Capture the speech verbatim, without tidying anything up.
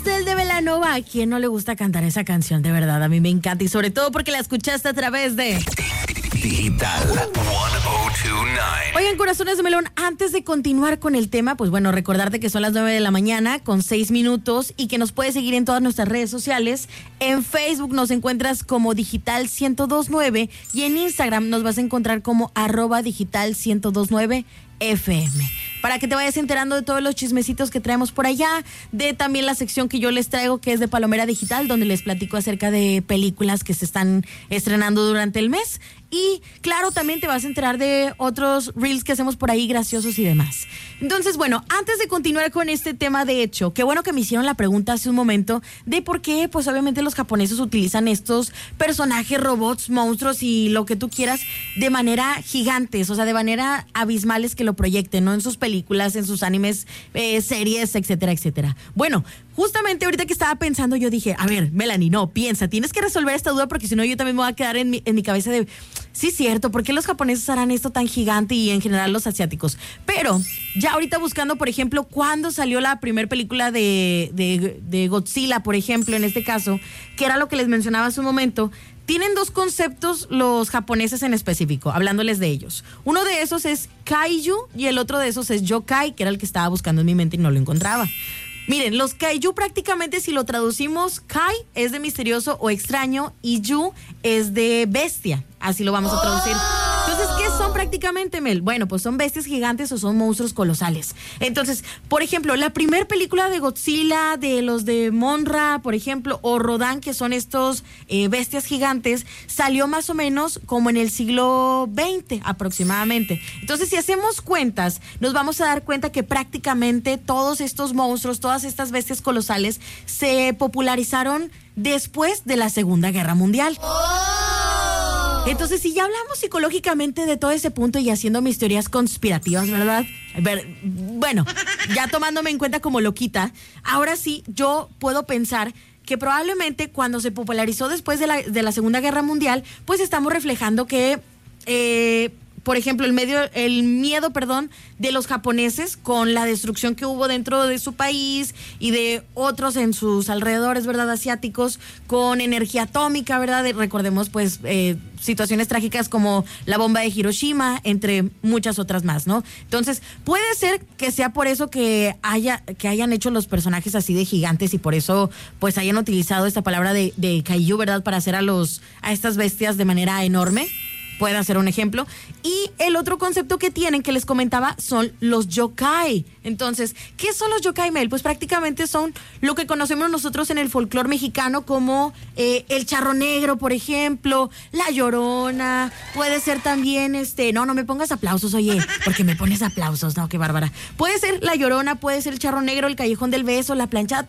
Pastel de Belanova. ¿A quién no le gusta cantar esa canción? De verdad, a mí me encanta. Y sobre todo porque la escuchaste a través de Digital ciento veintinueve. Oigan, corazones de melón, antes de continuar con el tema, pues bueno, recordarte que son las nueve de la mañana con seis minutos y que nos puedes seguir en todas nuestras redes sociales. En Facebook nos encuentras como Digital ciento veintinueve y en Instagram nos vas a encontrar como arroba Digital ciento veintinueve F M. Para que te vayas enterando de todos los chismecitos que traemos por allá, de también la sección que yo les traigo, que es de Palomera Digital, donde les platico acerca de películas que se están estrenando durante el mes. Y claro, también te vas a enterar de otros reels que hacemos por ahí graciosos y demás. Entonces, bueno, antes de continuar con este tema, de hecho, qué bueno que me hicieron la pregunta hace un momento de por qué, pues obviamente los japoneses utilizan estos personajes, robots, monstruos y lo que tú quieras de manera gigantes, o sea, de manera abismales que lo proyecten, ¿no? En sus películas, en sus animes, eh, series, etcétera, etcétera. Bueno, justamente ahorita que estaba pensando, yo dije, a ver, Melanie, no, piensa, tienes que resolver esta duda porque si no yo también me voy a quedar en mi, en mi cabeza de, sí, cierto, ¿por qué los japoneses harán esto tan gigante y en general los asiáticos? Pero ya ahorita buscando, por ejemplo, cuándo salió la primera película de, de, de Godzilla, por ejemplo, en este caso, que era lo que les mencionaba hace un momento. Tienen dos conceptos los japoneses en específico, hablándoles de ellos. Uno de esos es kaiju y el otro de esos es yokai, que era el que estaba buscando en mi mente y no lo encontraba. Miren, los kaiju prácticamente, si lo traducimos, kai es de misterioso o extraño y yu es de bestia, así lo vamos a traducir. Entonces, ¿qué son prácticamente, Mel? Bueno, pues son bestias gigantes o son monstruos colosales. Entonces, por ejemplo, la primera película de Godzilla, de los de Monra, por ejemplo, o Rodan, que son estos eh, bestias gigantes, salió más o menos como en el siglo veinte aproximadamente. Entonces, si hacemos cuentas, nos vamos a dar cuenta que prácticamente todos estos monstruos, todas estas bestias colosales, se popularizaron después de la Segunda Guerra Mundial. Entonces, si ya hablamos psicológicamente de todo ese punto y haciendo mis teorías conspirativas, ¿verdad? Ver, bueno, ya tomándome en cuenta como loquita, ahora sí yo puedo pensar que probablemente cuando se popularizó después de la, de la Segunda Guerra Mundial, pues estamos reflejando que, eh, por ejemplo, el, medio, el miedo, perdón, de los japoneses con la destrucción que hubo dentro de su país y de otros en sus alrededores, ¿verdad? Asiáticos, con energía atómica, ¿verdad? Recordemos, pues, eh, situaciones trágicas como la bomba de Hiroshima, entre muchas otras más, ¿no? Entonces, puede ser que sea por eso que haya que hayan hecho los personajes así de gigantes y por eso, pues, hayan utilizado esta palabra de, de kaiju, ¿verdad? Para hacer a los a estas bestias de manera enorme. Puede ser un ejemplo. Y el otro concepto que tienen, que les comentaba, son los yokai. Entonces, ¿qué son los yokai, Mel? Pues prácticamente son lo que conocemos nosotros en el folclore mexicano como eh, el charro negro, por ejemplo, la llorona. Puede ser también, este, no, no me pongas aplausos, oye, porque me pones aplausos, no, qué bárbara. Puede ser la llorona, puede ser el charro negro, el callejón del beso, la planchada.